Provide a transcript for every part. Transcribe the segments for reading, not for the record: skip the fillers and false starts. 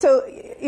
So,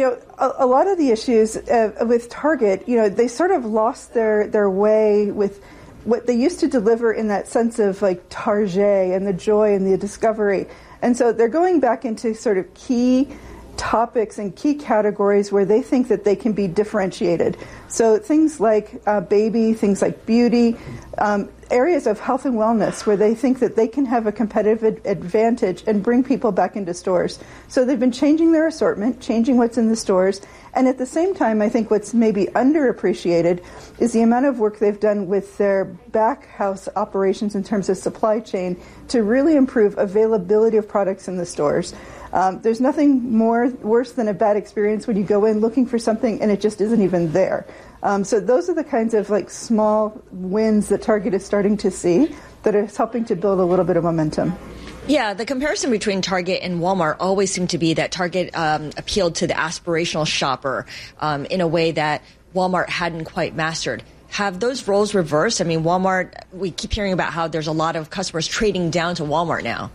a lot of the issues with Target, they sort of lost their way with what they used to deliver in that sense of like Target and the joy and the discovery. And so they're going back into sort of key topics and key categories where they think that they can be differentiated. So things like baby, things like beauty, areas of health and wellness where they think that they can have a competitive advantage and bring people back into stores. So they've been changing their assortment, changing what's in the stores, and at the same time, I think what's maybe underappreciated is the amount of work they've done with their back house operations in terms of supply chain to really improve availability of products in the stores. There's nothing worse than a bad experience when you go in looking for something and it just isn't even there. So those are the kinds of like small wins that Target is starting to see that is helping to build a little bit of momentum. Yeah, the comparison between Target and Walmart always seemed to be that Target appealed to the aspirational shopper in a way that Walmart hadn't quite mastered. Have those roles reversed? I mean, Walmart, we keep hearing about how there's a lot of customers trading down to Walmart now.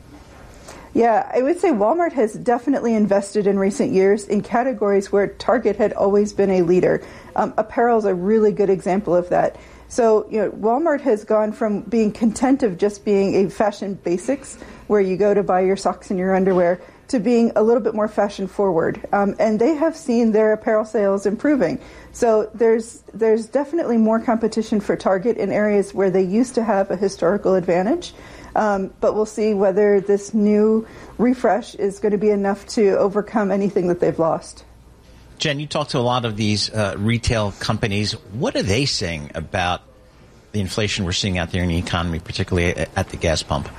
Yeah, I would say Walmart has definitely invested in recent years in categories where Target had always been a leader. Apparel is a really good example of that. So, Walmart has gone from being content of just being a fashion basics, where you go to buy your socks and your underwear, to being a little bit more fashion forward. And they have seen their apparel sales improving. So there's definitely more competition for Target in areas where they used to have a historical advantage. But we'll see whether this new refresh is going to be enough to overcome anything that they've lost. Jen, you talk to a lot of these retail companies. What are they saying about the inflation we're seeing out there in the economy, particularly at the gas pump?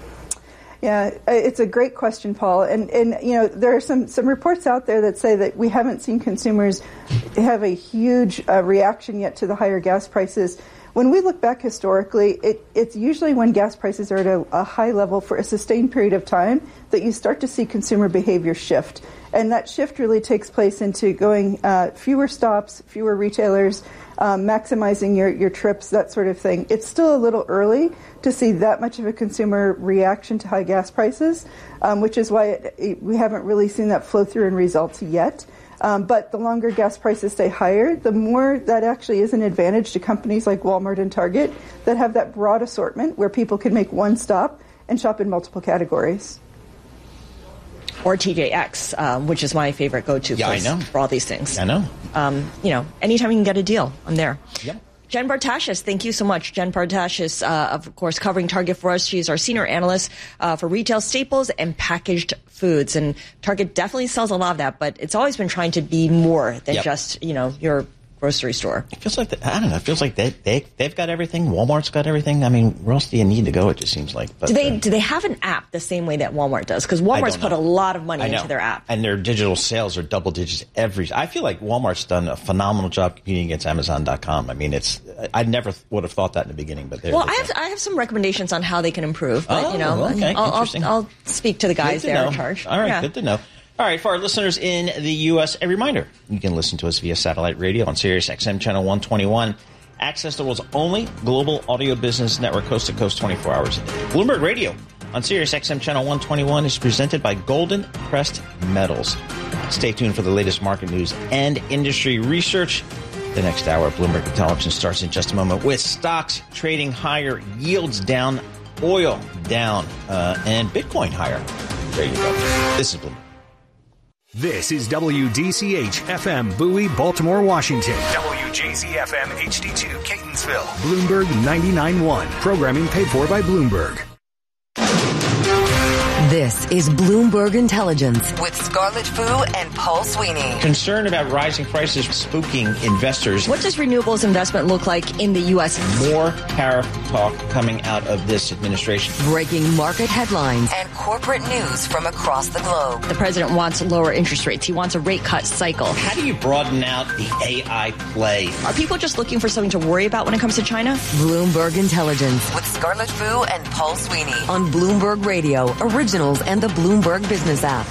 Yeah, it's a great question, Paul. And there are some reports out there that say that we haven't seen consumers have a huge reaction yet to the higher gas prices. When we look back historically, it's usually when gas prices are at a high level for a sustained period of time that you start to see consumer behavior shift. And that shift really takes place into going fewer stops, fewer retailers, maximizing your trips, that sort of thing. It's still a little early to see that much of a consumer reaction to high gas prices, which is why we haven't really seen that flow through in results yet. But the longer gas prices stay higher, the more that actually is an advantage to companies like Walmart and Target that have that broad assortment where people can make one stop and shop in multiple categories. Or TJX, which is my favorite go-to place for all these things. I know. Anytime you can get a deal, I'm there. Yep. Jen Bartashis, thank you so much. Jen Bartashis, of course, covering Target for us. She's our senior analyst for retail staples and packaged foods. And Target definitely sells a lot of that, but it's always been trying to be more than just, your grocery store. It feels like, it feels like they've got everything. Walmart's got everything. I mean, where else do you need to go, it just seems like. But, do they have an app the same way that Walmart does? Because Walmart's put a lot of money into their app. And their digital sales are double digits I feel like Walmart's done a phenomenal job competing against Amazon.com. I mean, I never would have thought that in the beginning, but I have some recommendations on how they can improve. But, okay. I'll speak to the guys there in charge. All right, good to know. All right, for our listeners in the U.S., a reminder, you can listen to us via satellite radio on Sirius XM Channel 121. Access the world's only global audio business network, coast to coast, 24 hours a day. Bloomberg Radio on Sirius XM Channel 121 is presented by Golden Crest Metals. Stay tuned for the latest market news and industry research. The next hour of Bloomberg Intelligence starts in just a moment with stocks trading higher, yields down, oil down, and Bitcoin higher. There you go. This is Bloomberg. This is WDCH FM Bowie, Baltimore, Washington. WJZ FM HD2 Catonsville. Bloomberg 99.1. Programming paid for by Bloomberg. This is Bloomberg Intelligence with Scarlett Fu and Paul Sweeney. Concern about rising prices spooking investors. What does renewables investment look like in the U.S.? More tariff talk coming out of this administration. Breaking market headlines and corporate news from across the globe. The president wants lower interest rates. He wants a rate cut cycle. How do you broaden out the AI play? Are people just looking for something to worry about when it comes to China? Bloomberg Intelligence with Scarlett Fu and Paul Sweeney on Bloomberg Radio, Originals and the Bloomberg Business app.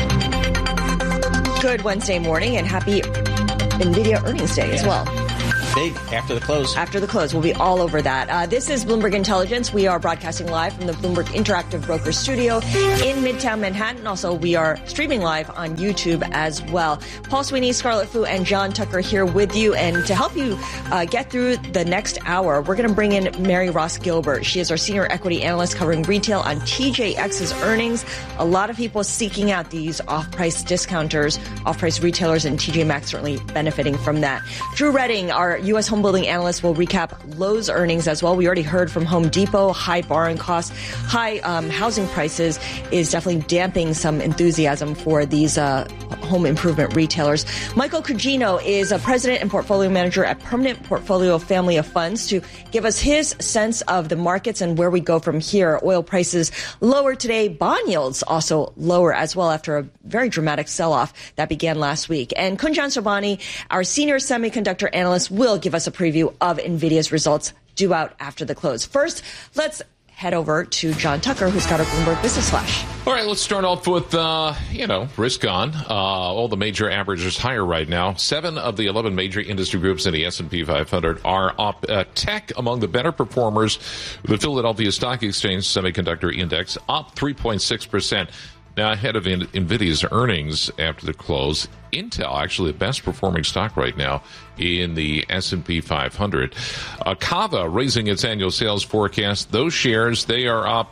Good Wednesday morning and happy NVIDIA earnings day as well. big after the close. After the close. We'll be all over that. This is Bloomberg Intelligence. We are broadcasting live from the Bloomberg Interactive Broker Studio in Midtown Manhattan. Also, we are streaming live on YouTube as well. Paul Sweeney, Scarlett Fu, and John Tucker here with you. And to help you get through the next hour, we're going to bring in Mary Ross Gilbert. She is our senior equity analyst covering retail on TJX's earnings. A lot of people seeking out these off-price discounters, off-price retailers, and TJ Maxx certainly benefiting from that. Drew Redding, our U.S. home building analyst, will recap Lowe's earnings as well. We already heard from Home Depot. High borrowing costs, high housing prices is definitely damping some enthusiasm for these home improvement retailers. Michael Cugino is a president and portfolio manager at Permanent Portfolio Family of Funds to give us his sense of the markets and where we go from here. Oil prices lower today. Bond yields also lower as well after a very dramatic sell-off that began last week. And Kunjan Sobhani, our senior semiconductor analyst, will give us a preview of NVIDIA's results due out after the close. First, let's head over to John Tucker, who's got a Bloomberg Business Flash. All right, let's start off with, risk on. All the major averages higher right now. 7 of the 11 major industry groups in the S&P 500 are up. Tech among the better performers. The Philadelphia Stock Exchange Semiconductor Index up 3.6%. Now, ahead of NVIDIA's earnings after the close, Intel, actually the best performing stock right now in the S&P 500. Kava raising its annual sales forecast. Those shares, they are up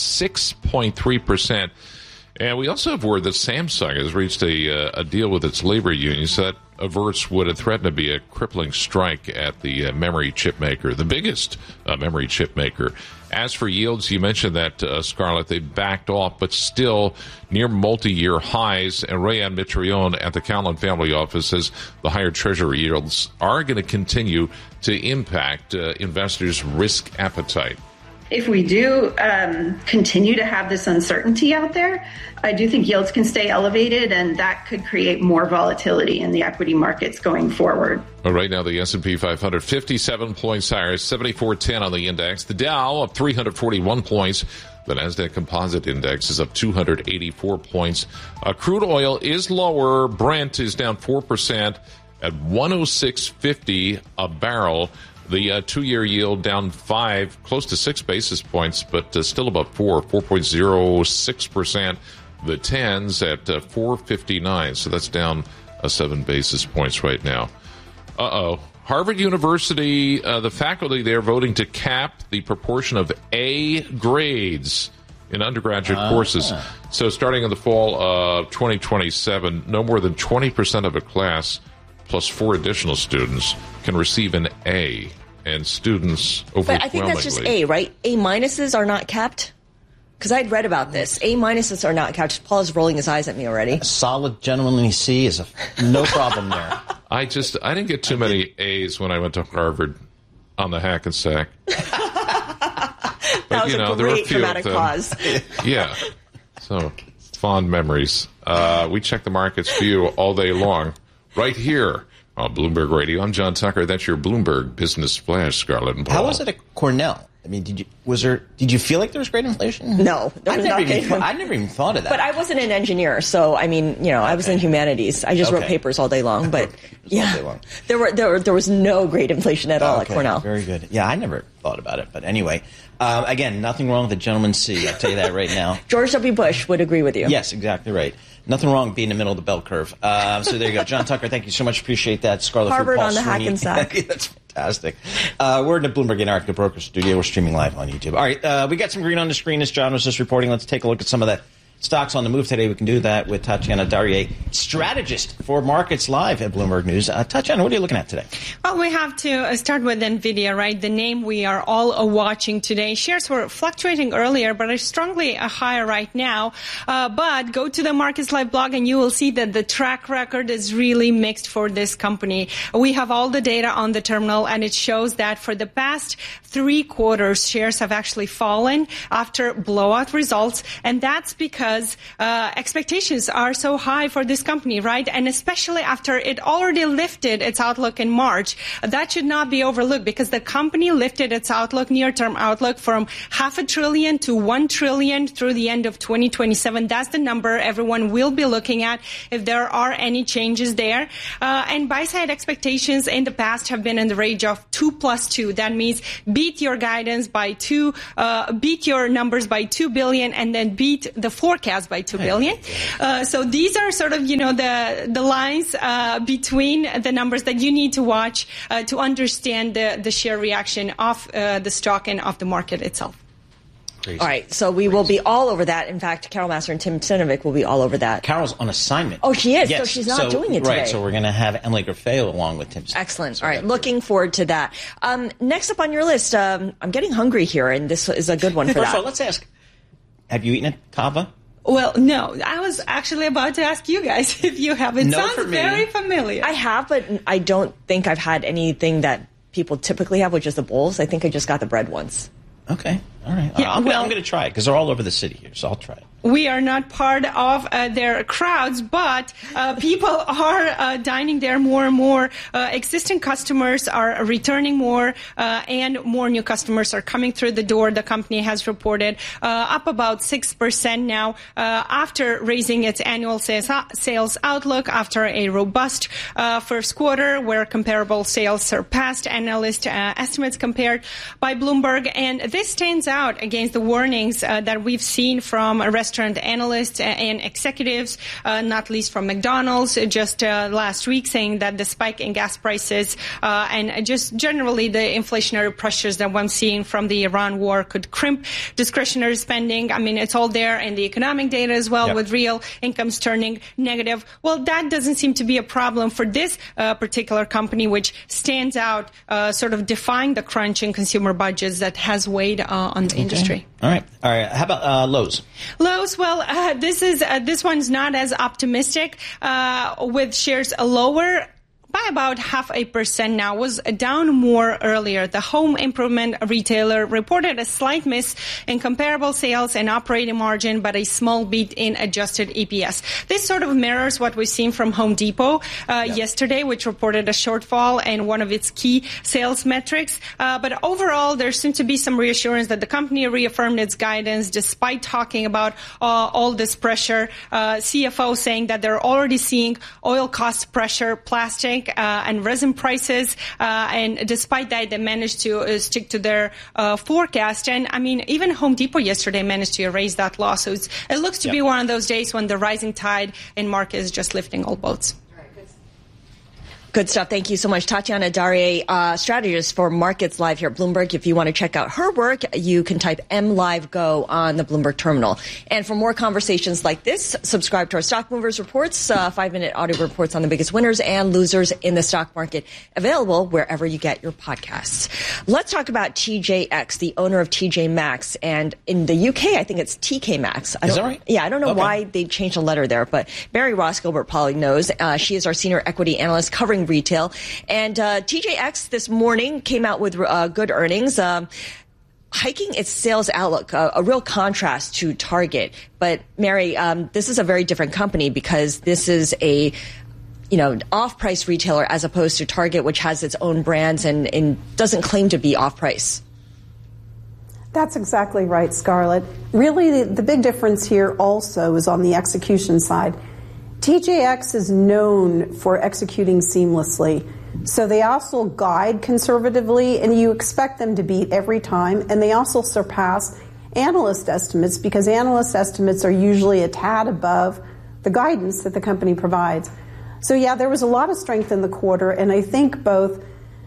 6.3%. And we also have word that Samsung has reached a deal with its labor unions that averts what had threatened to be a crippling strike at the memory chip maker, the biggest memory chip maker. As for yields, you mentioned that, Scarlett, they backed off, but still near multi-year highs. And Rayan Mitrione at the Cowen family office says the higher Treasury yields are going to continue to impact investors' risk appetite. If we do continue to have this uncertainty out there, I do think yields can stay elevated, and that could create more volatility in the equity markets going forward. Well, right now, the S&P 500, 57 points higher, 7410 on the index. The Dow up 341 points. The NASDAQ Composite Index is up 284 points. Crude oil is lower. Brent is down 4% at $106.50 a barrel. The 2-year yield down 5, close to 6 basis points, but still about 4.06%. The 10s at 4.59, so that's down 7 basis points right now. Harvard University, the faculty there voting to cap the proportion of A grades in undergraduate courses. So starting in the fall of 2027, no more than 20% of a class plus 4 additional students can receive an A, and students overwhelmingly. But I think that's just A, right? A minuses are not capped? Because I'd read about this. A minuses are not capped. Paul is rolling his eyes at me already. A solid gentlemanly C is no problem there. I didn't get too many A's when I went to Harvard on the Hackensack. That was a great dramatic pause. Yeah. So, fond memories. We check the markets for you all day long, right here on Bloomberg Radio. I'm John Tucker. That's your Bloomberg Business Flash, Scarlett and Paul. How was it at Cornell? I mean, did you feel like there was great inflation? No, I never even thought of that. But I wasn't an engineer, so I mean, I was in humanities. I just wrote papers all day long. But there was no great inflation at all at Cornell. Very good. Yeah, I never thought about it. But anyway, again, nothing wrong with the gentleman's C. I'll tell you that right now. George W. Bush would agree with you. Yes, exactly right. Nothing wrong with being in the middle of the bell curve. So there you go. John Tucker, thank you so much. Appreciate that. Scarlett Harvard Paul on the Sweeney. Hackensack. That's fantastic. We're in the Bloomberg Interactive Broker Studio. We're streaming live on YouTube. All right, we got some green on the screen as John was just reporting. Let's take a look at some of the stocks on the move today. We can do that with Tatiana Darrier, strategist for Markets Live at Bloomberg News. Tatiana, what are you looking at today? Well, we have to start with NVIDIA, right? The name we are all watching today. Shares were fluctuating earlier, but are strongly higher right now. But go to the Markets Live blog and you will see that the track record is really mixed for this company. We have all the data on the terminal, and it shows that for the past 3 quarters, shares have actually fallen after blowout results. And that's because because expectations are so high for this company, right? And especially after it already lifted its outlook in March, that should not be overlooked because the company lifted its outlook, near-term outlook, from $500 billion to $1 trillion through the end of 2027. That's the number everyone will be looking at if there are any changes there. And buy-side expectations in the past have been in the range of 2 + 2. That means beat your guidance by 2, beat your numbers by $2 billion, and then beat the forecast by $2 billion. So these are sort of, the lines between the numbers that you need to watch to understand the share reaction of the stock and of the market itself. Crazy. All right, so we will be all over that. In fact, Carol Massar and Tim Sinovic will be all over that. Carol's on assignment. Oh, she is, yes. so she's not doing it today. Right, so we're going to have Emily Grafeo along with Tim Sinovic. Excellent. So all right, looking forward to that. Next up on your list, I'm getting hungry here, and this is a good one for First that. of all, let's ask, have you eaten a kava? Well, no. I was actually about to ask you guys if you have. It No, sounds for me. very familiar. I have, but I don't think I've had anything that people typically have, which is the bowls. I think I just got the bread once. Okay, all right. Yeah, I'm going to try it because they're all over the city here, so I'll try it. We are not part of their crowds, but people are dining there more and more. Existing customers are returning more, and more new customers are coming through the door. The company has reported up about 6% now after raising its annual sales outlook after a robust first quarter where comparable sales surpassed analyst estimates compared by Bloomberg. And this stands out against the warnings that we've seen from restaurant analysts and executives, not least from McDonald's, just last week, saying that the spike in gas prices and just generally the inflationary pressures that we're seeing from the Iran war could crimp discretionary spending. I mean, it's all there in the economic data as well, with real incomes turning negative. Well, that doesn't seem to be a problem for this particular company, which stands out, sort of defying the crunch in consumer budgets that has weighed on the industry. All right. How about Lowe's? Lowe's, well, this one's not as optimistic, with shares lower by about 0.5% now, was down more earlier. The home improvement retailer reported a slight miss in comparable sales and operating margin, but a small beat in adjusted EPS. This sort of mirrors what we've seen from Home Depot yesterday, which reported a shortfall in one of its key sales metrics. But overall, there seemed to be some reassurance that the company reaffirmed its guidance despite talking about all this pressure. CFO saying that they're already seeing oil cost pressure, plastic, and resin prices, and despite that, they managed to stick to their forecast. And I mean, even Home Depot yesterday managed to erase that loss. So it looks to be one of those days when the rising tide in market is just lifting all boats. Good stuff. Thank you so much. Tatiana Darrier, strategist for Markets Live here at Bloomberg. If you want to check out her work, you can type MLiveGo on the Bloomberg terminal. And for more conversations like this, subscribe to our Stock Movers Reports, 5-minute audio reports on the biggest winners and losers in the stock market, available wherever you get your podcasts. Let's talk about TJX, the owner of TJ Maxx. And in the UK, I think it's TK Maxx. Is that right? Yeah, I don't know why they changed the letter there, but Mary Ross Gilbert probably knows. She is our senior equity analyst covering retail. And TJX this morning came out with good earnings, hiking its sales outlook, a real contrast to Target. But Mary, this is a very different company because this is a off-price retailer as opposed to Target, which has its own brands and doesn't claim to be off-price. That's exactly right, Scarlett. Really, the big difference here also is on the execution side. TJX is known for executing seamlessly, so they also guide conservatively, and you expect them to beat every time, and they also surpass analyst estimates because analyst estimates are usually a tad above the guidance that the company provides. So yeah, there was a lot of strength in the quarter, and I think both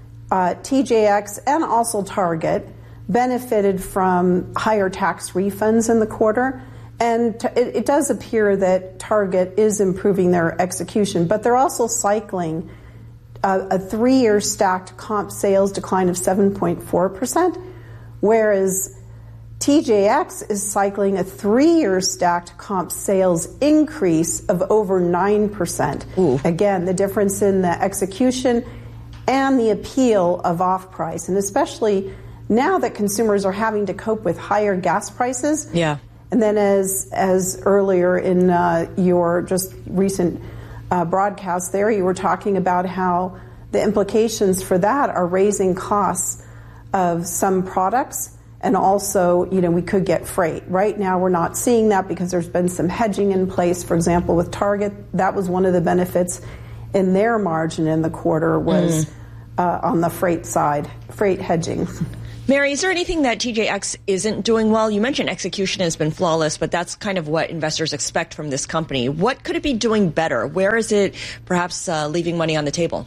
TJX and also Target benefited from higher tax refunds in the quarter. And it does appear that Target is improving their execution, but they're also cycling a 3-year stacked comp sales decline of 7.4%, whereas TJX is cycling a 3-year stacked comp sales increase of over 9%. Ooh. Again, the difference in the execution and the appeal of off-price, and especially now that consumers are having to cope with higher gas prices. Yeah. And then as earlier in your just recent broadcast there, you were talking about how the implications for that are raising costs of some products, and also, we could get freight. Right now we're not seeing that because there's been some hedging in place. For example, with Target, that was one of the benefits in their margin in the quarter was on the freight side, freight hedging. Mary, is there anything that TJX isn't doing well? You mentioned execution has been flawless, but that's kind of what investors expect from this company. What could it be doing better? Where is it perhaps leaving money on the table?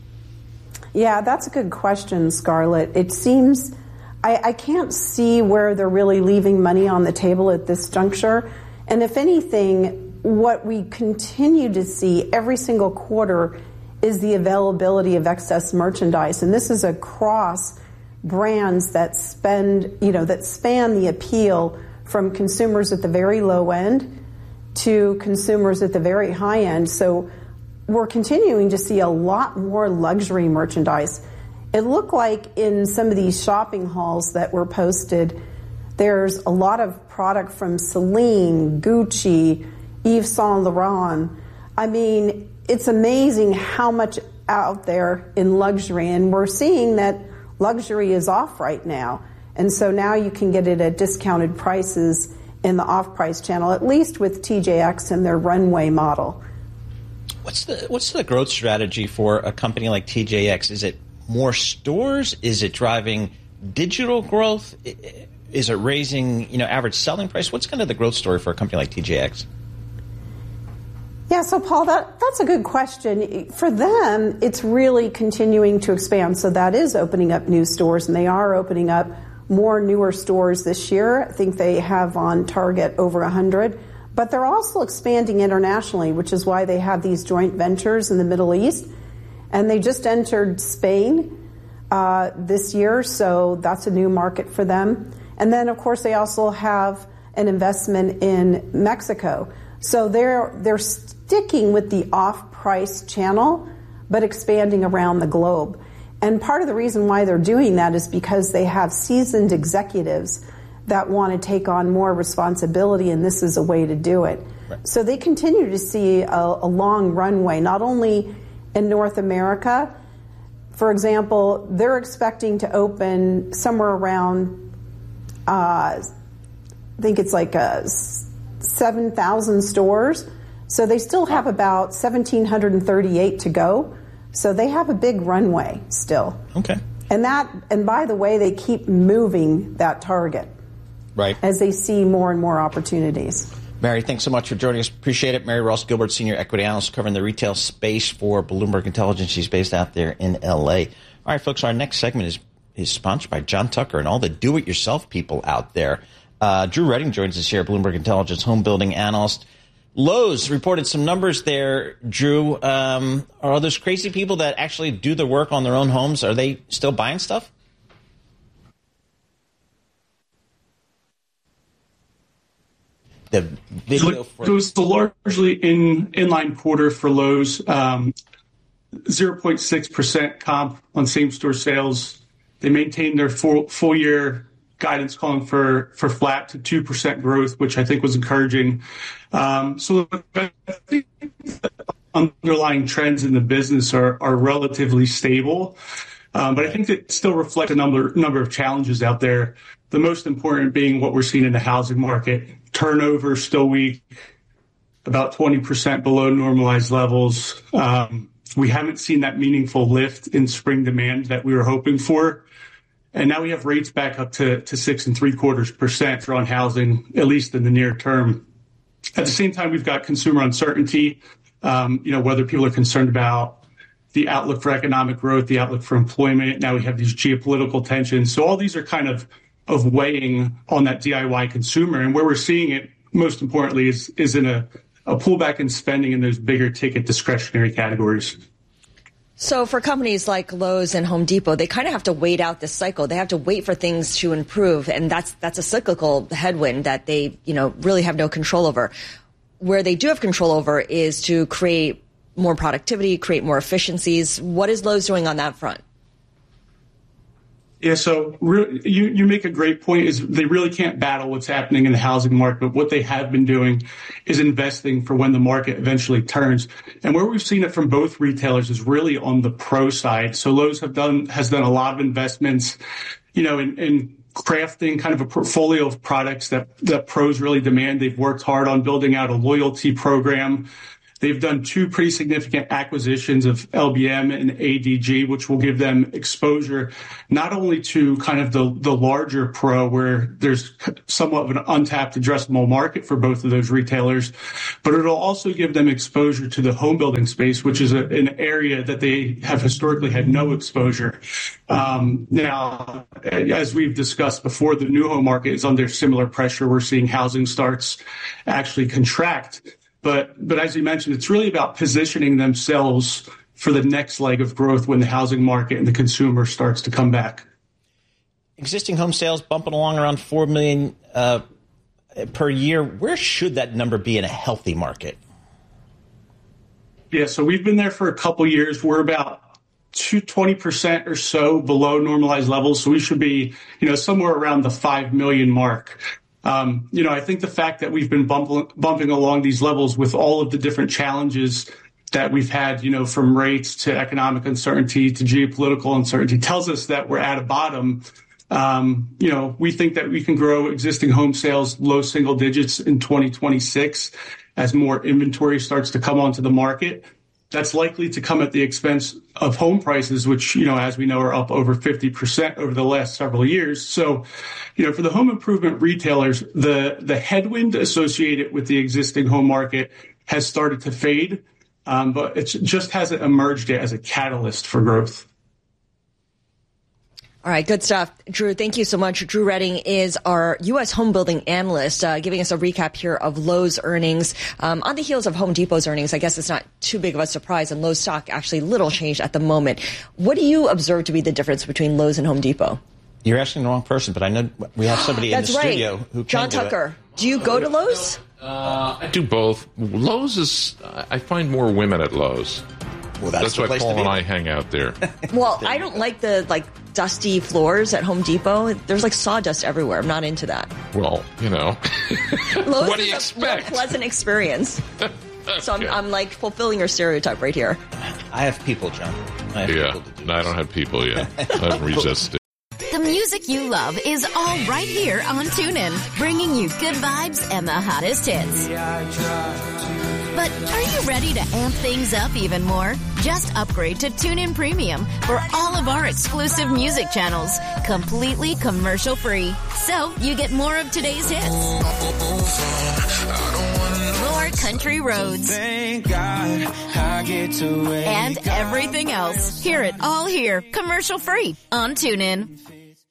Yeah, that's a good question, Scarlett. It seems I can't see where they're really leaving money on the table at this juncture. And if anything, what we continue to see every single quarter is the availability of excess merchandise. And this is across brands that span the appeal from consumers at the very low end to consumers at the very high end. So we're continuing to see a lot more luxury merchandise. It looked like in some of these shopping halls that were posted, there's a lot of product from Celine, Gucci, Yves Saint Laurent. I mean, it's amazing how much out there in luxury, and we're seeing that luxury is off right now. And so now you can get it at discounted prices in the off-price channel, at least with TJX and their runway model. What's the growth strategy for a company like TJX? Is it more stores? Is it driving digital growth? Is it raising, average selling price? What's kind of the growth story for a company like TJX? Yeah, so Paul, that's a good question. For them, it's really continuing to expand. So that is opening up new stores, and they are opening up more newer stores this year. I think they have on target over 100. But they're also expanding internationally, which is why they have these joint ventures in the Middle East. And they just entered Spain this year, so that's a new market for them. And then, of course, they also have an investment in Mexico. So they're sticking with the off-price channel, but expanding around the globe. And part of the reason why they're doing that is because they have seasoned executives that want to take on more responsibility, and this is a way to do it. Right. So they continue to see a long runway, not only in North America. For example, they're expecting to open somewhere around, I think it's like 7,000 stores. So they still have about 1,738 to go. So they have a big runway still. Okay. And by the way, they keep moving that target. Right. As they see more and more opportunities. Mary, thanks so much for joining us. Appreciate it. Mary Ross Gilbert, Senior Equity Analyst covering the retail space for Bloomberg Intelligence. She's based out there in L.A. All right, folks, our next segment is sponsored by John Tucker and all the do-it-yourself people out there. Drew Redding joins us here, Bloomberg Intelligence home building analyst. Lowe's reported some numbers there, Drew. Are those crazy people that actually do the work on their own homes, are they still buying stuff? The video it was the largely inline quarter for Lowe's, 0.6% comp on same-store sales. They maintained their full year guidance calling for flat to 2% growth, which I think was encouraging. So I think the underlying trends in the business are relatively stable. But I think that still reflect a number of challenges out there. The most important being what we're seeing in the housing market. Turnover still weak, about 20% below normalized levels. We haven't seen that meaningful lift in spring demand that we were hoping for. And now we have rates back up to 6.75% for on housing, at least in the near term. At the same time, we've got consumer uncertainty, whether people are concerned about the outlook for economic growth, the outlook for employment. Now we have these geopolitical tensions. So all these are kind of weighing on that DIY consumer. And where we're seeing it, most importantly, is in a pullback in spending in those bigger ticket discretionary categories. So for companies like Lowe's and Home Depot, they kind of have to wait out this cycle. They have to wait for things to improve. And that's a cyclical headwind that they, really have no control over. Where they do have control over is to create more productivity, create more efficiencies. What is Lowe's doing on that front? Yeah, so you make a great point. Is they really can't battle what's happening in the housing market, but what they have been doing is investing for when the market eventually turns. And where we've seen it from both retailers is really on the pro side. So Lowe's has done a lot of investments, in crafting kind of a portfolio of products that pros really demand. They've worked hard on building out a loyalty program. They've done 2 pretty significant acquisitions of LBM and ADG, which will give them exposure not only to kind of the larger pro, where there's somewhat of an untapped addressable market for both of those retailers, but it'll also give them exposure to the home building space, which is an area that they have historically had no exposure. Now, as we've discussed before, the new home market is under similar pressure. We're seeing housing starts actually contract. But as you mentioned, it's really about positioning themselves for the next leg of growth when the housing market and the consumer starts to come back. Existing home sales bumping along around 4 million per year. Where should that number be in a healthy market? Yeah, so we've been there for a couple years. We're about 20% or so below normalized levels. So we should be, somewhere around the 5 million mark. I think the fact that we've been bumping along these levels with all of the different challenges that we've had, from rates to economic uncertainty to geopolitical uncertainty, tells us that we're at a bottom. We think that we can grow existing home sales low single digits in 2026 as more inventory starts to come onto the market. That's likely to come at the expense of home prices, which, as we know, are up over 50% over the last several years. So, for the home improvement retailers, the headwind associated with the existing home market has started to fade, but it just hasn't emerged yet as a catalyst for growth. All right, good stuff. Drew, thank you so much. Drew Redding is our U.S. home building analyst, giving us a recap here of Lowe's earnings. On the heels of Home Depot's earnings, I guess it's not too big of a surprise, and Lowe's stock actually little changed at the moment. What do you observe to be the difference between Lowe's and Home Depot? You're asking the wrong person, but I know we have somebody in the studio who can John Tucker. Do you go to Lowe's? I do both. Lowe's is, I find more women at Lowe's. Well, that's why Paul and I hang out there. Well, I don't like the dusty floors at Home Depot. There's sawdust everywhere. I'm not into that. Well, Lowe's what do you expect? A pleasant experience. So I'm fulfilling your stereotype right here. I have people, John. I don't have people yet. I'm resisting. The music you love is all right here on TuneIn, bringing you good vibes and the hottest hits. But are you ready to amp things up even more? Just upgrade to TuneIn Premium for all of our exclusive music channels, completely commercial-free. So you get more of today's hits, more country roads, and everything else. Hear it all here, commercial-free on TuneIn.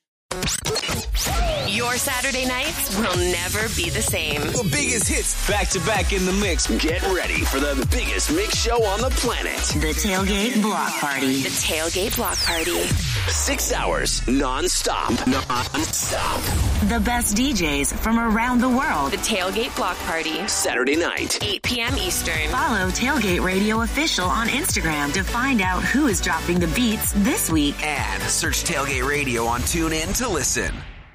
Your Saturday nights will never be the same. The biggest hits back to back in the mix. Get ready for the biggest mix show on the planet. The Tailgate Block Party. The Tailgate Block Party. 6 hours non-stop. The best DJs from around the world. The Tailgate Block Party. Saturday night, 8 p.m. Eastern. Follow Tailgate Radio Official on Instagram to find out who is dropping the beats this week. And search Tailgate Radio on TuneIn to listen.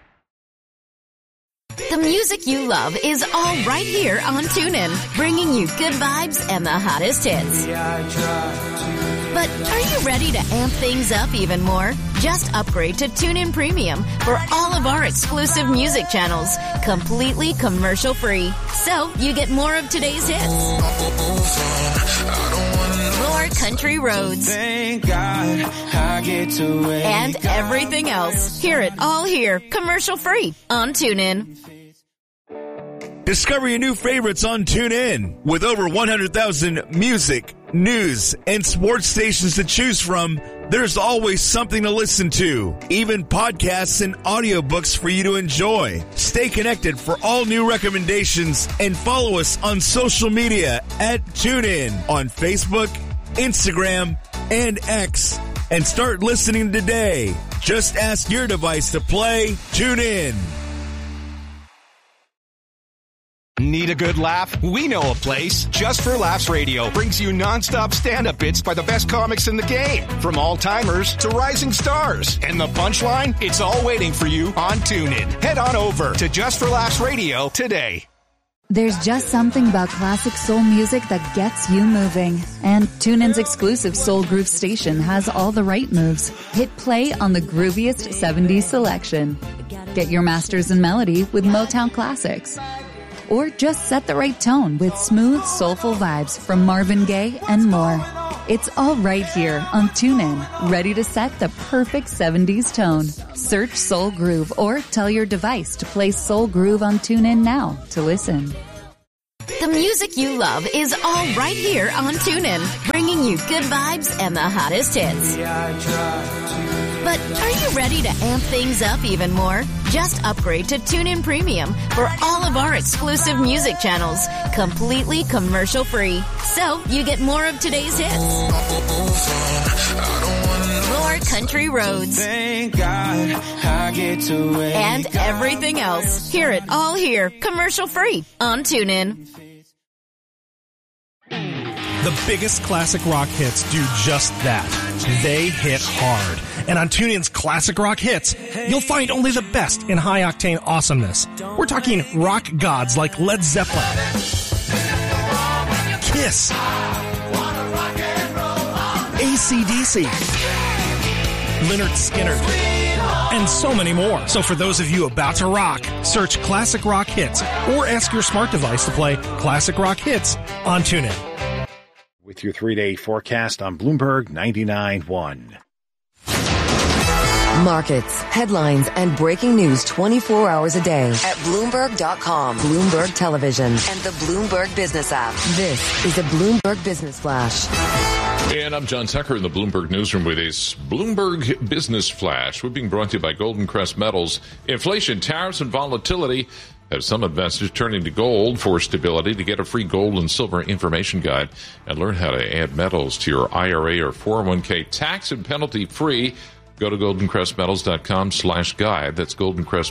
The music you love is all right here on TuneIn, bringing you good vibes and the hottest hits. But are you ready to amp things up even more? Just upgrade to TuneIn Premium for all of our exclusive music channels, completely commercial-free. So you get more of today's hits, more country roads, and everything else. Hear it all here, commercial-free on TuneIn. Discover your new favorites on TuneIn. With over 100,000 music, news, and sports stations to choose from, there's always something to listen to. Even podcasts and audiobooks for you to enjoy. Stay connected for all new recommendations and follow us on social media at TuneIn on Facebook, Instagram, and X. And start listening today. Just ask your device to play TuneIn. Need a good laugh? We know a place. Just for Laughs Radio brings you nonstop stand-up bits by the best comics in the game. From all-timers to rising stars. And the punchline? It's all waiting for you on TuneIn. Head on over to Just for Laughs Radio today. There's just something about classic soul music that gets you moving. And TuneIn's exclusive Soul Groove station has all the right moves. Hit play on the grooviest 70s selection. Get your masters in melody with Motown classics. Or just set the right tone with smooth, soulful vibes from Marvin Gaye and more. It's all right here on TuneIn, ready to set the perfect 70s tone. Search Soul Groove or tell your device to play Soul Groove on TuneIn now to listen. The music you love is all right here on TuneIn, bringing you good vibes and the hottest hits. But are you ready to amp things up even more? Just upgrade to TuneIn Premium for all of our exclusive music channels, completely commercial-free. So you get more of today's hits, more country roads, thank God I get to wake and everything else. Hear it all here, commercial-free on TuneIn. The biggest classic rock hits do just that. They hit hard. And on TuneIn's Classic Rock Hits, you'll find only the best in high-octane awesomeness. We're talking rock gods like Led Zeppelin, Kiss, AC/DC, Lynyrd Skynyrd, and so many more. So for those of you about to rock, search Classic Rock Hits or ask your smart device to play Classic Rock Hits on TuneIn. With your 3-day forecast on Bloomberg 99.1. Markets, headlines, and breaking news 24 hours a day at Bloomberg.com, Bloomberg Television, and the Bloomberg Business app. This is a Bloomberg Business Flash. And I'm John Tucker in the Bloomberg Newsroom with a Bloomberg Business Flash. We're being brought to you by Golden Crest Metals. Inflation, tariffs, and volatility have some investors turning to gold for stability. To get a free gold and silver information guide and learn how to add metals to your IRA or 401k tax and penalty free, go to goldencrestmetals.com/guide. That's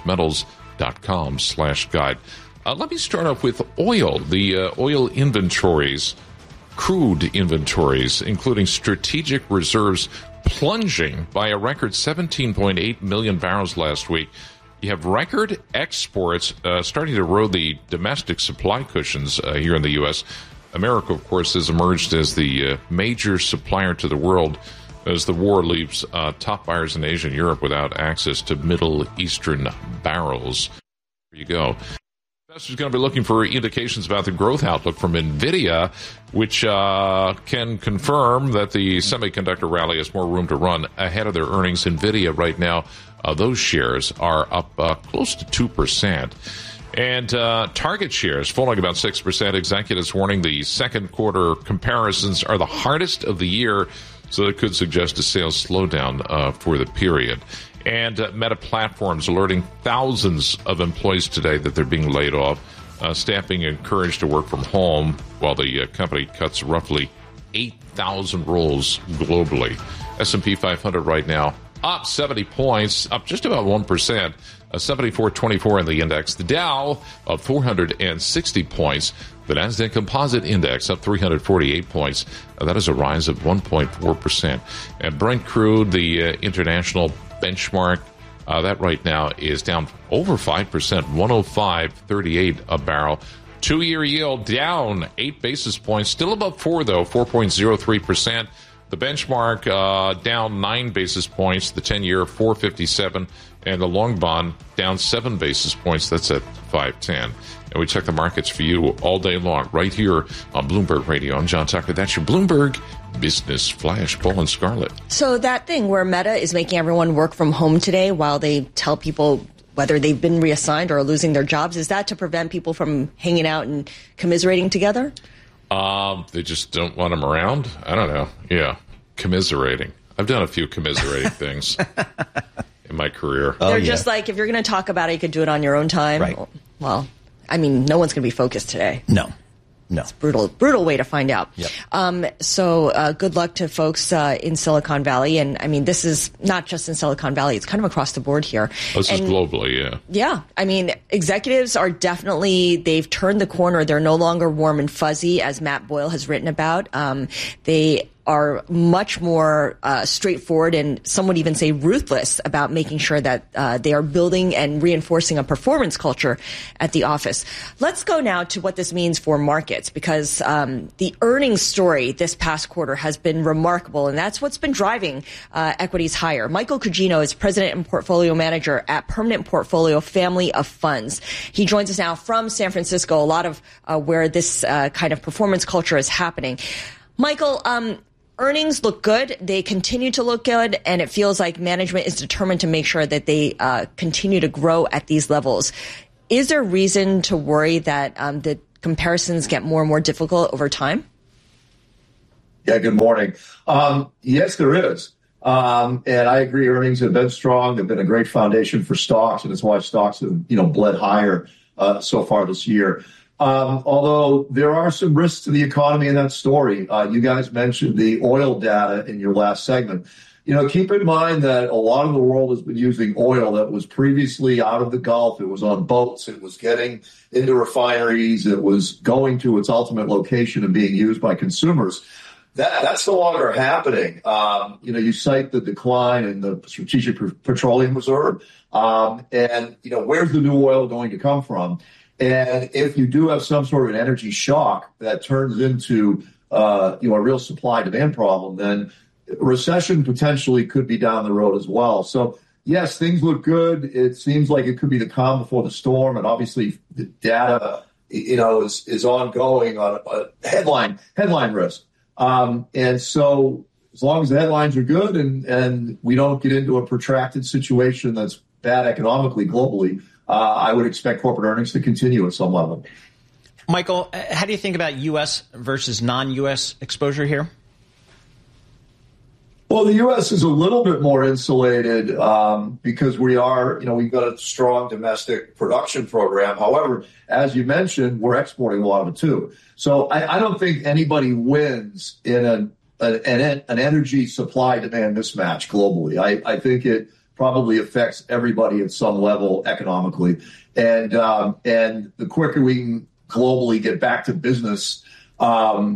goldencrestmetals.com/guide. Let me start off with oil. The oil inventories, crude inventories, including strategic reserves, plunging by a record 17.8 million barrels last week. You have record exports starting to erode the domestic supply cushions here in the U.S. America, of course, has emerged as the major supplier to the world as the war leaves top buyers in Asia and Europe without access to Middle Eastern barrels. There you go. Investors are going to be looking for indications about the growth outlook from NVIDIA, which can confirm that the semiconductor rally has more room to run ahead of their earnings. NVIDIA right now, those shares are up close to 2%. And Target shares falling about 6%. Executives warning the second quarter comparisons are the hardest of the year, so it could suggest a sales slowdown for the period. And Meta Platforms alerting thousands of employees today that they're being laid off. Staff being encouraged to work from home while the company cuts roughly 8,000 roles globally. S&P 500 right now up 70 points, up just about 1%, 74.24 in the index. The Dow up 460 points. The Nasdaq Composite Index up 348 points. That is a rise of 1.4%. And Brent crude, the international benchmark, that right now is down over 5%, 105.38 a barrel. 2-year yield down 8 basis points, still above 4 though, 4.03%. The benchmark down 9 basis points, the 10-year 4.57, and the long bond down 7 basis points. That's at 5.10. And we check the markets for you all day long right here on Bloomberg Radio. I'm John Tucker. That's your Bloomberg Business Flash. Paul and Scarlett. So that thing where Meta is making everyone work from home today while they tell people whether they've been reassigned or losing their jobs, is that to prevent people from hanging out and commiserating together? They just don't want them around? I don't know. Yeah. Commiserating. I've done a few commiserating things in my career. They're just like, if you're going to talk about it, you could do it on your own time. Right. Well, I mean, no one's going to be focused today. No. No. It's brutal way to find out. Yep. So good luck to folks in Silicon Valley. And I mean, this is not just in Silicon Valley. It's kind of across the board here. This is globally, yeah. Yeah. I mean, executives are they've turned the corner. They're no longer warm and fuzzy, as Matt Boyle has written about. They are much more straightforward, and some would even say ruthless about making sure that they are building and reinforcing a performance culture at the office. Let's go now to what this means for markets, because the earnings story this past quarter has been remarkable, and that's what's been driving equities higher. Michael Cugino is president and portfolio manager at Permanent Portfolio Family of Funds. He joins us now from San Francisco, a lot of where this kind of performance culture is happening. Michael, earnings look good. They continue to look good, and it feels like management is determined to make sure that they continue to grow at these levels. Is there reason to worry that the comparisons get more and more difficult over time? Yeah, good morning. Yes, there is. And I agree, earnings have been strong. They've been a great foundation for stocks, and it's why stocks have, bled higher so far this year. Although there are some risks to the economy in that story. You guys mentioned the oil data in your last segment. Keep in mind that a lot of the world has been using oil that was previously out of the Gulf. It was on boats. It was getting into refineries. It was going to its ultimate location and being used by consumers. That's no longer happening. You cite the decline in the Strategic Petroleum Reserve. And where's the new oil going to come from? And if you do have some sort of an energy shock that turns into a real supply-demand problem, then recession potentially could be down the road as well. So, yes, things look good. It seems like it could be the calm before the storm, and obviously the data, is ongoing on a headline risk. And so, as long as the headlines are good and we don't get into a protracted situation that's bad economically globally, I would expect corporate earnings to continue at some level. Michael, how do you think about U.S. versus non-U.S. exposure here? Well, the U.S. is a little bit more insulated because we've got a strong domestic production program. However, as you mentioned, we're exporting a lot of it too. So I don't think anybody wins in an energy supply-demand mismatch globally. I think it probably affects everybody at some level economically. And the quicker we can globally get back to business, the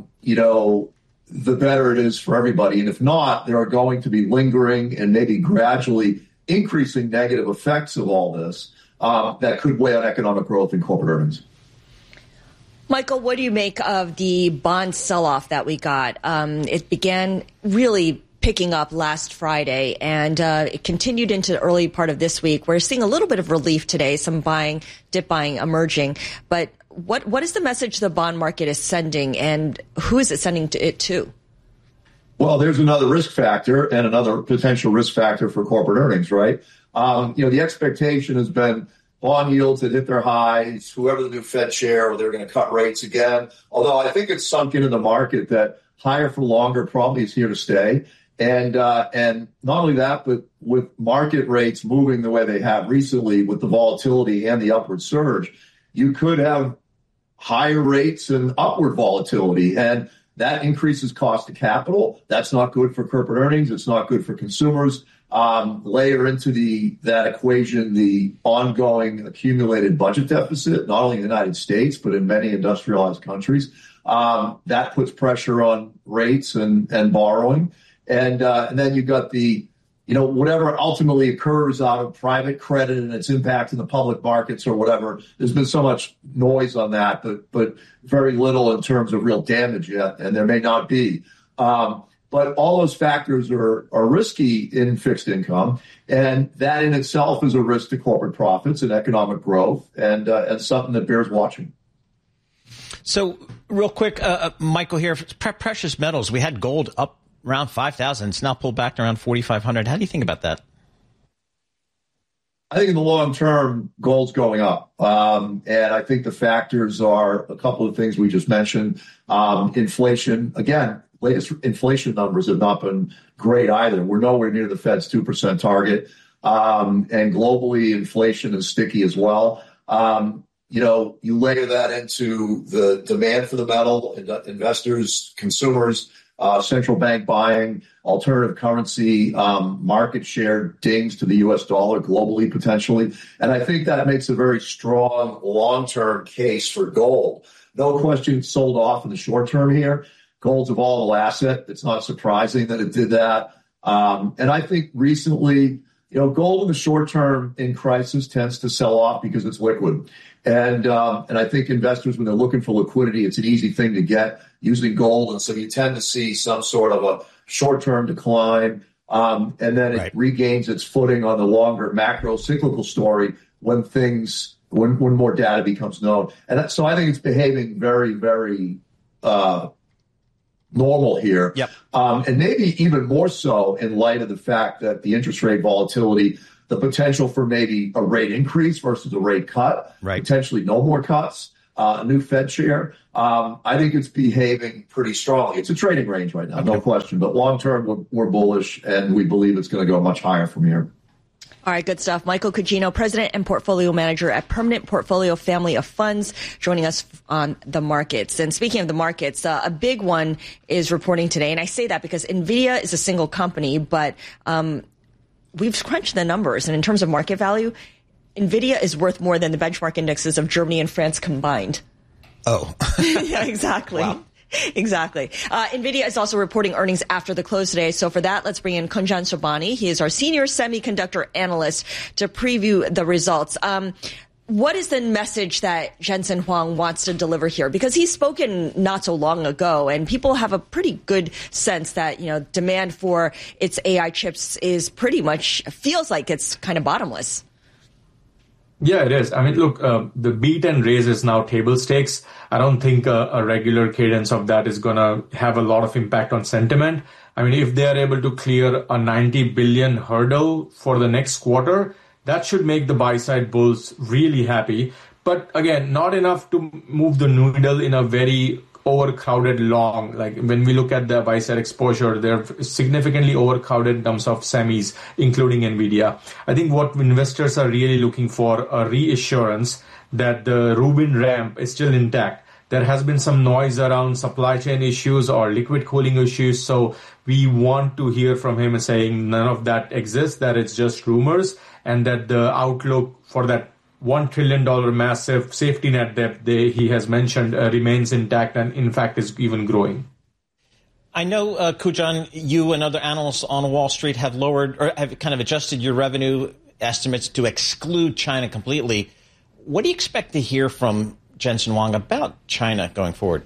better it is for everybody. And if not, there are going to be lingering and maybe gradually increasing negative effects of all this that could weigh on economic growth and corporate earnings. Michael, what do you make of the bond sell-off that we got? It began really picking up last Friday, and it continued into the early part of this week. We're seeing a little bit of relief today, some dip buying emerging. But what is the message the bond market is sending, and who is it sending it to? Well, there's another risk factor and another potential risk factor for corporate earnings, right? The expectation has been bond yields that hit their highs, whoever the new Fed chair, they're going to cut rates again. Although I think it's sunk into the market that higher for longer probably is here to stay. And not only that, but with market rates moving the way they have recently with the volatility and the upward surge, you could have higher rates and upward volatility. And that increases cost of capital. That's not good for corporate earnings. It's not good for consumers. Layer into that equation the ongoing accumulated budget deficit, not only in the United States, but in many industrialized countries. That puts pressure on rates and borrowing. And then you've got whatever ultimately occurs out of private credit and its impact in the public markets or whatever. There's been so much noise on that, but very little in terms of real damage yet, and there may not be. But all those factors are risky in fixed income, and that in itself is a risk to corporate profits and economic growth, and something that bears watching. So, real quick, Michael here, precious metals. We had gold up around 5,000. It's now pulled back to around 4,500. How do you think about that? I think in the long term, gold's going up. And I think the factors are a couple of things we just mentioned. Inflation, again, latest inflation numbers have not been great either. We're nowhere near the Fed's 2% target. And globally, inflation is sticky as well. You layer that into the demand for the metal, investors, consumers, central bank buying, alternative currency, market share dings to the U.S. dollar globally, potentially. And I think that makes a very strong long-term case for gold. No question it's sold off in the short term here. Gold's a volatile asset. It's not surprising that it did that. And I think recently, gold in the short term in crisis tends to sell off because it's liquid. And I think investors, when they're looking for liquidity, it's an easy thing to get using gold. And so you tend to see some sort of a short-term decline. And then it regains its footing on the longer macro cyclical story when more data becomes known. And so I think it's behaving very, very normal here. Yep. And maybe even more so in light of the fact that the interest rate volatility, the potential for maybe a rate increase versus a rate cut, potentially no more cuts, a new Fed chair. I think it's behaving pretty strongly. It's a trading range right now, no question. But long term, we're bullish, and we believe it's going to go much higher from here. All right, good stuff. Michael Cugino, President and Portfolio Manager at Permanent Portfolio Family of Funds, joining us on the markets. And speaking of the markets, a big one is reporting today. And I say that because NVIDIA is a single company, but we've crunched the numbers. And in terms of market value, NVIDIA is worth more than the benchmark indexes of Germany and France combined. Oh. Yeah, exactly. Wow. Exactly. NVIDIA is also reporting earnings after the close today. So for that, let's bring in Kunjan Sobhani. He is our senior semiconductor analyst to preview the results. What is the message that Jensen Huang wants to deliver here? Because he's spoken not so long ago, and people have a pretty good sense that, demand for its AI chips is pretty much, feels like it's kind of bottomless. Yeah, it is. I mean, look, the beat and raise is now table stakes. I don't think a regular cadence of that is going to have a lot of impact on sentiment. I mean, if they are able to clear a 90 billion hurdle for the next quarter, that should make the buy-side bulls really happy. But again, not enough to move the needle in a very overcrowded long. Like when we look at the buy-side exposure, they're significantly overcrowded in terms of semis, including NVIDIA. I think what investors are really looking for a reassurance that the Rubin ramp is still intact. There has been some noise around supply chain issues or liquid cooling issues. So we want to hear from him saying none of that exists, that it's just rumors, and that the outlook for that $1 trillion massive safety net that he has mentioned remains intact and, in fact, is even growing. I know, Kujan, you and other analysts on Wall Street have lowered or have kind of adjusted your revenue estimates to exclude China completely. What do you expect to hear from Jensen Huang about China going forward?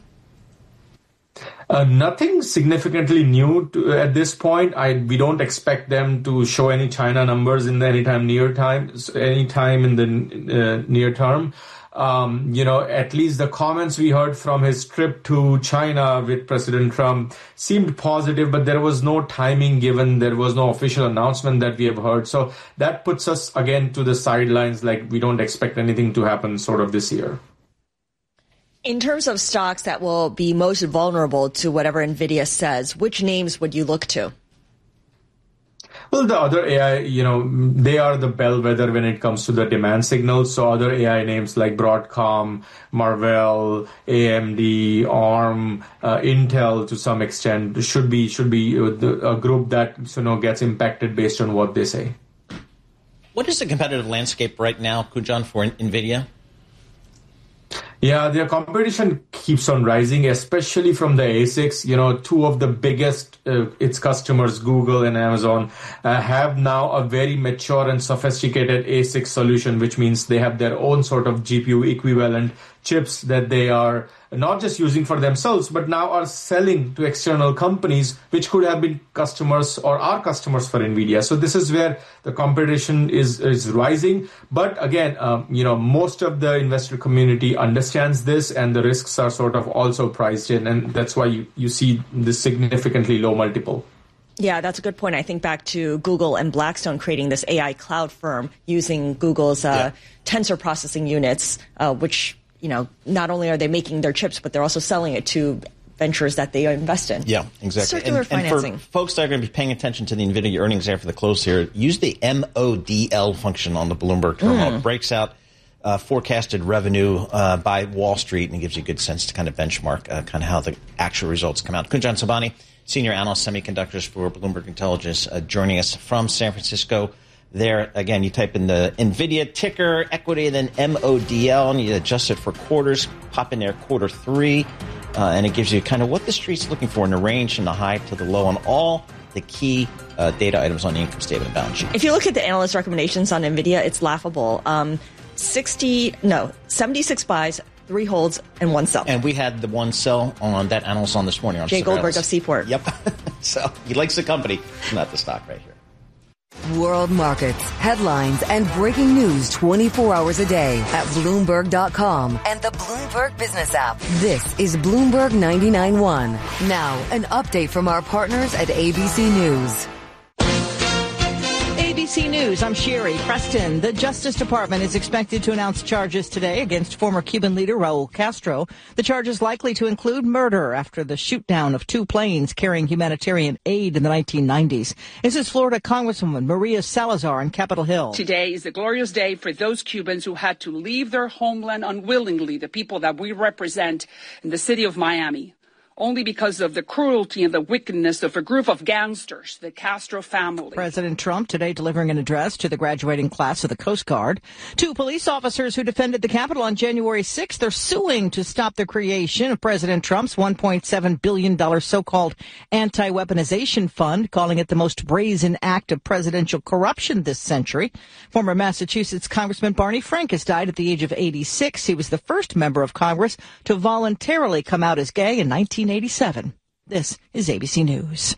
Nothing significantly new at this point. We don't expect them to show any China numbers in the anytime in the near term. At least the comments we heard from his trip to China with President Trump seemed positive, but there was no timing given. There was no official announcement that we have heard. So that puts us again to the sidelines, like we don't expect anything to happen sort of this year. In terms of stocks that will be most vulnerable to whatever NVIDIA says, which names would you look to? Well, the other AI, they are the bellwether when it comes to the demand signals. So other AI names like Broadcom, Marvell, AMD, ARM, Intel to some extent should be a group that gets impacted based on what they say. What is the competitive landscape right now, Kujan, for NVIDIA? Yeah, their competition keeps on rising, especially from the ASICs. Two of the biggest, its customers, Google and Amazon, have now a very mature and sophisticated ASIC solution, which means they have their own sort of GPU equivalent chips that they are not just using for themselves, but now are selling to external companies, which could have been customers or are customers for NVIDIA. So this is where the competition is rising. But again, most of the investor community understands this, and the risks are sort of also priced in. And that's why you see this significantly low multiple. Yeah, that's a good point. I think back to Google and Blackstone creating this AI cloud firm using Google's tensor processing units, which not only are they making their chips, but they're also selling it to ventures that they invest in. Yeah, exactly. Circular financing. And for folks that are going to be paying attention to the NVIDIA earnings after the close here, use the MODL function on the Bloomberg terminal. It breaks out forecasted revenue by Wall Street, and it gives you a good sense to kind of benchmark kind of how the actual results come out. Kunjan Sobhani, Senior Analyst Semiconductors for Bloomberg Intelligence, joining us from San Francisco. There, again, you type in the NVIDIA ticker, equity, and then MODL, and you adjust it for quarters, pop in there Q3, and it gives you kind of what the street's looking for in the range from the high to the low on all the key data items on the income statement and balance sheet. If you look at the analyst recommendations on NVIDIA, it's laughable. 76 buys, 3 holds, and 1 sell. And we had the 1 sell on that analyst on this morning. On Jay Goldberg of Seaport. Yep. So he likes the company, not the stock right here. World markets, headlines, and breaking news 24 hours a day at Bloomberg.com and the Bloomberg Business app. This is Bloomberg 99.1. Now, an update from our partners at ABC News. ABC News, I'm Sherry Preston. The Justice Department is expected to announce charges today against former Cuban leader Raul Castro. The charge is likely to include murder after the shoot-down of 2 planes carrying humanitarian aid in the 1990s. This is Florida Congresswoman Maria Salazar on Capitol Hill. Today is a glorious day for those Cubans who had to leave their homeland unwillingly, the people that we represent in the city of Miami, only because of the cruelty and the wickedness of a group of gangsters, the Castro family. President Trump today delivering an address to the graduating class of the Coast Guard. 2 police officers who defended the Capitol on January 6th are suing to stop the creation of President Trump's $1.7 billion so-called anti-weaponization fund, calling it the most brazen act of presidential corruption this century. Former Massachusetts Congressman Barney Frank has died at the age of 86. He was the first member of Congress to voluntarily come out as gay in 1987. This is ABC News.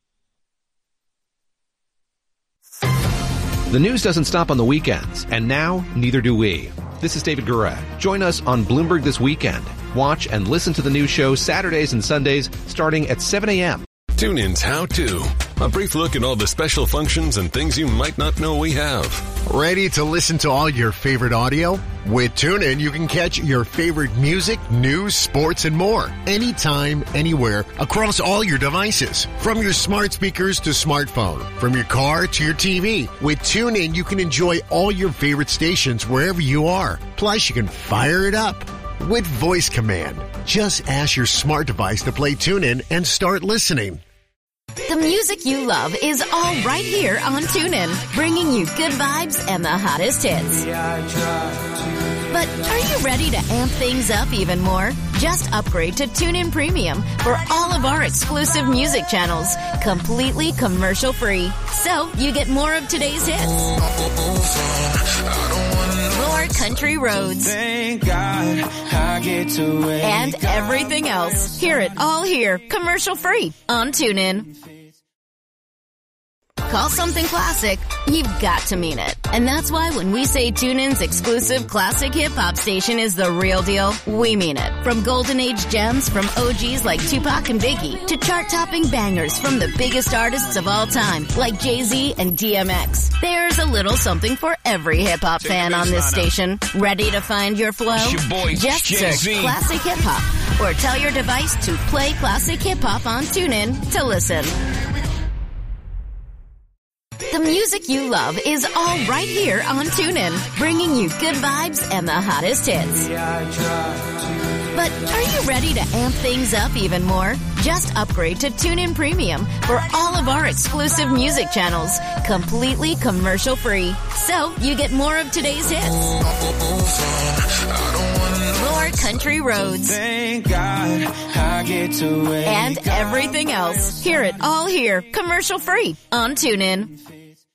The news doesn't stop on the weekends, and now neither do we. This is David Gura. Join us on Bloomberg This Weekend. Watch and listen to the news show Saturdays and Sundays starting at 7 a.m. TuneIn's How To. A brief look at all the special functions and things you might not know we have. Ready to listen to all your favorite audio? With TuneIn, you can catch your favorite music, news, sports, and more. Anytime, anywhere, across all your devices. From your smart speakers to smartphone. From your car to your TV. With TuneIn, you can enjoy all your favorite stations wherever you are. Plus, you can fire it up with voice command. Just ask your smart device to play TuneIn and start listening. The music you love is all right here on TuneIn, bringing you good vibes and the hottest hits. But are you ready to amp things up even more? Just upgrade to TuneIn Premium for all of our exclusive music channels, completely commercial-free. So you get more of today's hits, more country roads, Thank God I get to wake and everything else. Hear it all here, commercial-free on TuneIn. Call something classic, you've got to mean it. And that's why when we say TuneIn's exclusive classic hip-hop station is the real deal, we mean it. From golden age gems from OGs like Tupac and Biggie to chart-topping bangers from the biggest artists of all time like Jay-Z and DMX. There's a little something for every hip-hop fan on this station. Ready to find your flow? Just search Classic Hip-Hop or tell your device to play Classic Hip-Hop on TuneIn to listen. The music you love is all right here on TuneIn, bringing you good vibes and the hottest hits. But are you ready to amp things up even more? Just upgrade to TuneIn Premium for all of our exclusive music channels, completely commercial-free. So you get more of today's hits, more country roads, Thank God I get to wake and everything else. Hear it all here, commercial-free on TuneIn.